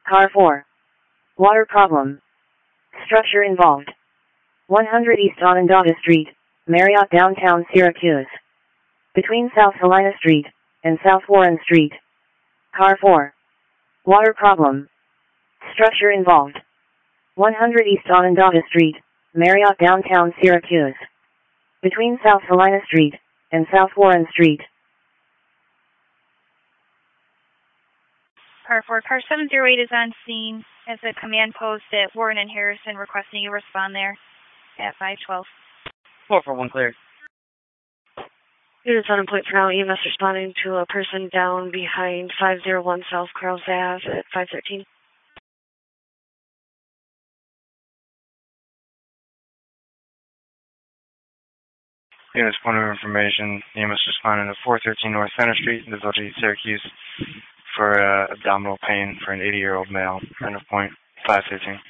Car 4. Water problem. Structure involved. 100 East Onondaga Street, Marriott, downtown Syracuse. Between South Helena Street and South Warren Street. Car 4. Water problem. Structure involved. 100 East Onondaga Street, Marriott, downtown Syracuse. Between South Helena Street and South Warren Street. Car 4, car 708 is on scene as a command post at Warren and Harrison, requesting you respond there at 512. 441 clear. Units on point for now. EMS responding to a person down behind 501 South Krause Ave at 513. Units point of information. EMS responding to 413 North Center Street in the village of Syracuse for abdominal pain for an 80-year-old male. End of point 513.